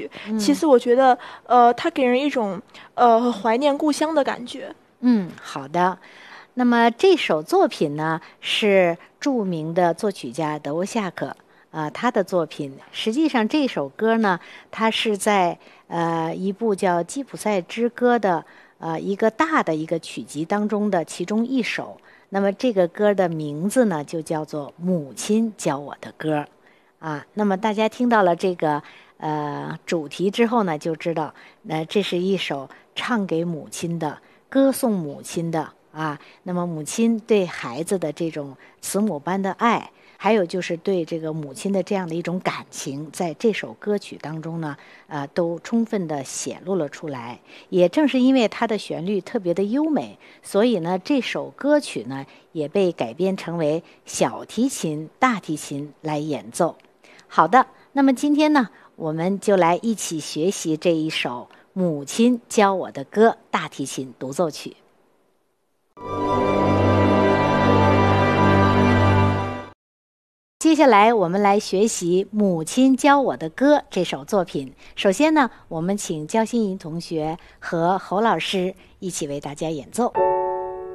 曲。其次，我觉得它给人一种怀念故乡的感觉。 好的。那么这首作品呢，是著名的作曲家德沃夏克他的作品。实际上这首歌呢，它是在一部叫《吉普赛之歌》的一个大的一个曲集当中的其中一首。那么这个歌的名字呢，就叫做《母亲教我的歌》那么大家听到了这个主题之后呢，就知道这是一首唱给母亲的、歌颂母亲的那么母亲对孩子的这种慈母般的爱，还有就是对这个母亲的这样的一种感情，在这首歌曲当中呢，都充分的显露了出来。也正是因为它的旋律特别的优美，所以呢，这首歌曲呢也被改编成为小提琴、大提琴来演奏。好的，那么今天呢，我们就来一起学习这一首《母亲教我的歌》大提琴独奏曲。接下来我们来学习《母亲教我的歌》这首作品。首先呢，我们请焦欣怡同学和侯老师一起为大家演奏。